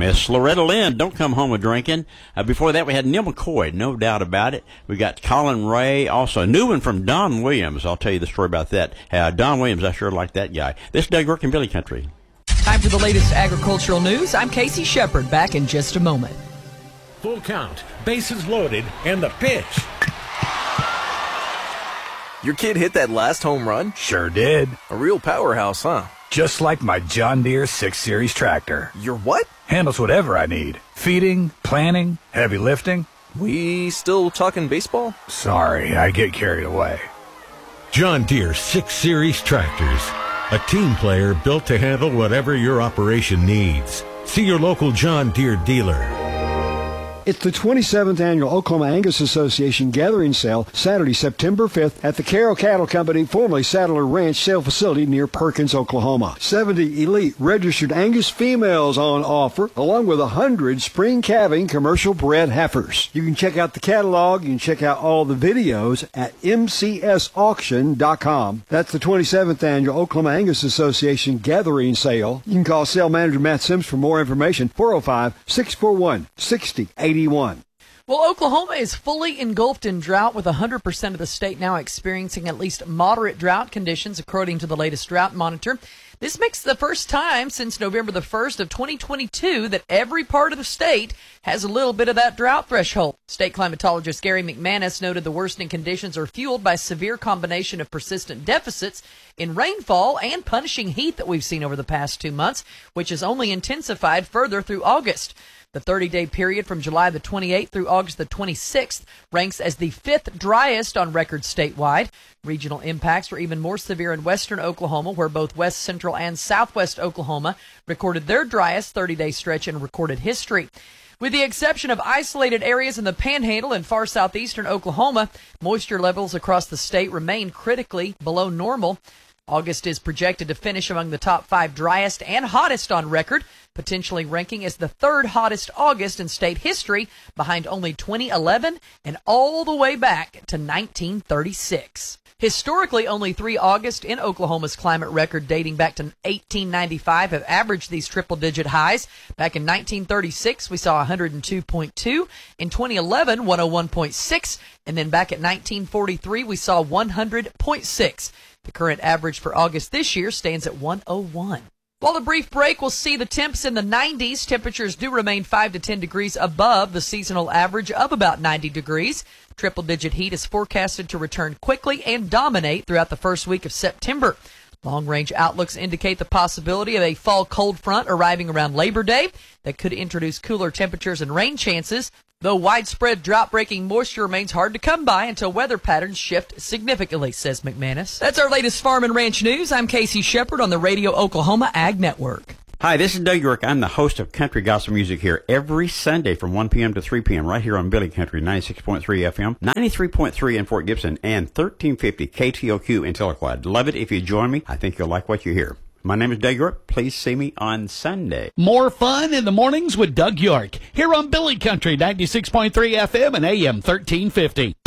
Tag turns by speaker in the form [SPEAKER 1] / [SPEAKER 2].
[SPEAKER 1] Miss Loretta Lynn, Don't Come Home A-Drinking. Before that, we had Neil McCoy, no doubt about it. We got Colin Ray, also a new one from Don Williams. I'll tell you the story about that. Don Williams, I sure like that guy. This is Doug York in Billy Country.
[SPEAKER 2] Time for the latest agricultural news. I'm Casey Shepard, back in just a moment.
[SPEAKER 3] Full count, bases loaded, and the pitch.
[SPEAKER 4] Your kid hit that last home run?
[SPEAKER 5] Sure did.
[SPEAKER 4] A real powerhouse, huh?
[SPEAKER 5] Just like my John Deere 6 Series tractor.
[SPEAKER 4] Your what?
[SPEAKER 5] Handles whatever I need. Feeding, planting, heavy lifting.
[SPEAKER 4] We still talking baseball?
[SPEAKER 5] Sorry, I get carried away.
[SPEAKER 3] John Deere 6 Series tractors. A team player built to handle whatever your operation needs. See your local John Deere dealer.
[SPEAKER 6] It's the 27th Annual Oklahoma Angus Association Gathering Sale, Saturday, September 5th at the Carroll Cattle Company, formerly Saddler Ranch Sale Facility near Perkins, Oklahoma. 70 elite registered Angus females on offer, along with 100 spring calving commercial bred heifers. You can check out the catalog, you can check out all the videos at mcsauction.com. That's the 27th Annual Oklahoma Angus Association Gathering Sale. You can call sale manager Matt Sims for more information, 405-641-6080.
[SPEAKER 2] Well, Oklahoma is fully engulfed in drought, with 100% of the state now experiencing at least moderate drought conditions, according to the latest drought monitor. This makes the first time since November the 1st of 2022 that every part of the state has a little bit of that drought threshold. State climatologist Gary McManus noted the worsening conditions are fueled by severe combination of persistent deficits in rainfall and punishing heat that we've seen over the past 2 months, which has only intensified further through August. The 30-day period from July the 28th through August the 26th ranks as the 5th driest on record statewide. Regional impacts were even more severe in western Oklahoma, where both west central and southwest Oklahoma recorded their driest 30-day stretch in recorded history. With the exception of isolated areas in the Panhandle and far southeastern Oklahoma, moisture levels across the state remain critically below normal. August is projected to finish among the top 5 driest and hottest on record, potentially ranking as the 3rd hottest August in state history, behind only 2011 and all the way back to 1936. Historically, only 3 Augusts in Oklahoma's climate record dating back to 1895 have averaged these triple-digit highs. Back in 1936, we saw 102.2. In 2011, 101.6. And then back at 1943, we saw 100.6. The current average for August this year stands at 101. While the brief break will see the temps in the 90s, temperatures do remain 5 to 10 degrees above the seasonal average of about 90 degrees. Triple-digit heat is forecasted to return quickly and dominate throughout the first week of September. Long-range outlooks indicate the possibility of a fall cold front arriving around Labor Day that could introduce cooler temperatures and rain chances, though widespread drought-breaking moisture remains hard to come by until weather patterns shift significantly, says McManus. That's our latest farm and ranch news. I'm Casey Shepard on the Radio Oklahoma Ag Network.
[SPEAKER 1] Hi, this is Doug York. I'm the host of Country Gospel Music here every Sunday from 1 p.m. to 3 p.m. right here on Billy Country, 96.3 FM, 93.3 in Fort Gibson, and 1350 KTOQ in Tahlequah. Love it if you join me. I think you'll like what you hear. My name is Doug York. Please see me on Sunday.
[SPEAKER 7] More fun in the mornings with Doug York here on Billy Country, 96.3 FM and AM 1350.